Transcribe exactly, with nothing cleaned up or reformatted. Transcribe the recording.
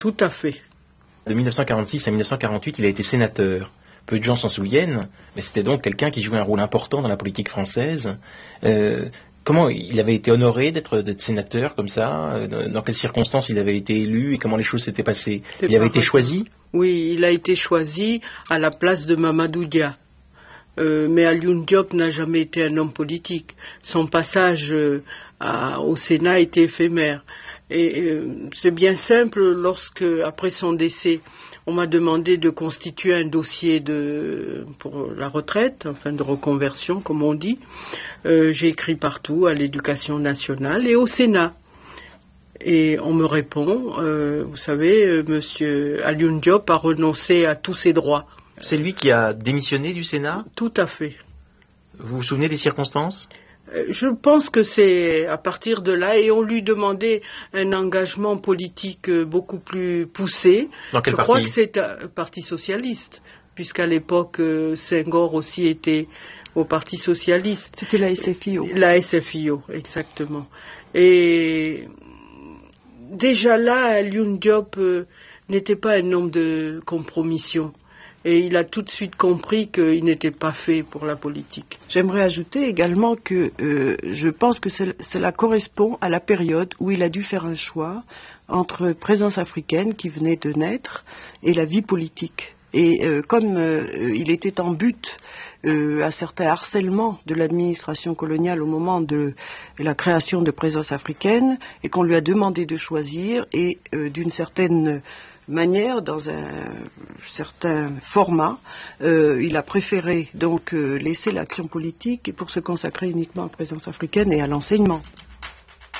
Tout à fait. De mille neuf cent quarante-six à mille neuf cent quarante-huit, il a été sénateur. Peu de gens s'en souviennent, mais c'était donc quelqu'un qui jouait un rôle important dans la politique française. Euh, comment il avait été honoré d'être, d'être sénateur comme ça? Dans quelles circonstances il avait été élu et comment les choses s'étaient passées? C'est il avait été choisi? Oui, il a été choisi à la place de Mamadou Dia. Euh, mais Alioune Diop n'a jamais été un homme politique. Son passage euh, à, au Sénat était éphémère. Et euh, c'est bien simple, lorsque, après son décès, on m'a demandé de constituer un dossier de, pour la retraite, enfin de reconversion, comme on dit. Euh, j'ai écrit partout, à l'Éducation nationale et au Sénat. Et on me répond, euh, vous savez, euh, monsieur Alioune Diop a renoncé à tous ses droits. C'est lui qui a démissionné du Sénat? Tout à fait. Vous vous souvenez des circonstances? Je pense que c'est à partir de là, et on lui demandait un engagement politique beaucoup plus poussé. Dans quel Je parti? crois que c'est un parti socialiste, puisqu'à l'époque Senghor aussi était au Parti socialiste. C'était la S F I O. La S F I O, exactement. Et déjà là, Alioune Diop euh, n'était pas un homme de compromission. Et il a tout de suite compris qu'il n'était pas fait pour la politique. J'aimerais ajouter également que euh, je pense que cela correspond à la période où il a dû faire un choix entre Présence africaine qui venait de naître et la vie politique. Et euh, comme euh, il était en but euh, à certains harcèlements de l'administration coloniale au moment de la création de Présence africaine, et qu'on lui a demandé de choisir, et euh, d'une certaine manière, dans un certain format, euh, il a préféré donc euh, laisser l'action politique pour se consacrer uniquement à Présence africaine et à l'enseignement.